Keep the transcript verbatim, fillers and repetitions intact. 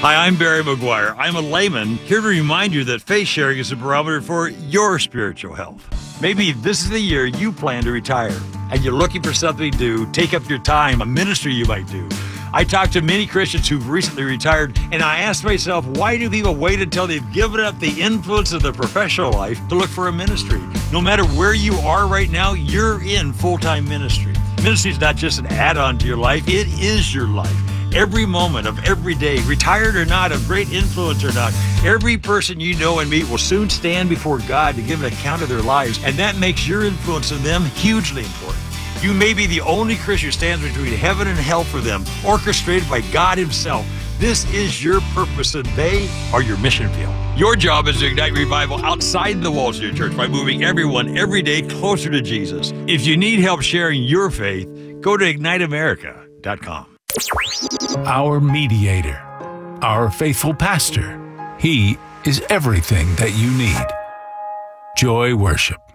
Hi, I'm Barry McGuire. I'm a layman here to remind you that faith sharing is a barometer for your spiritual health. Maybe this is the year you plan to retire and you're looking for something to take up your time, a ministry you might do. I talked to many Christians who've recently retired, and I asked myself, why do people wait until they've given up the influence of their professional life to look for a ministry? No matter where you are right now, you're in full-time ministry. Ministry is not just an add-on to your life, it is your life. Every moment of every day, retired or not, of great influence or not, every person you know and meet will soon stand before God to give an account of their lives, and that makes your influence on them hugely important. You may be the only Christian who stands between heaven and hell for them, orchestrated by God himself. This is your purpose, and they are your mission field. Your job is to ignite revival outside the walls of your church by moving everyone every day closer to Jesus. If you need help sharing your faith, go to ignite america dot com. Our mediator, our faithful pastor. He is everything that you need. Joy Worship.